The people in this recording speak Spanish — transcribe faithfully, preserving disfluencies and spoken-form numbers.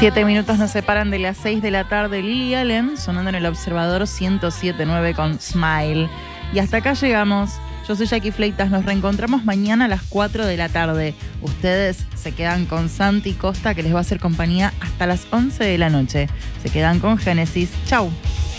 Siete minutos nos separan de las seis de la tarde. Lily Allen sonando en el Observador ciento siete punto nueve con Smile. Y hasta acá llegamos. Yo soy Jackie Fleitas. Nos reencontramos mañana a las cuatro de la tarde. Ustedes se quedan con Santi Costa, que les va a hacer compañía hasta las once de la noche. Se quedan con Génesis. Chau.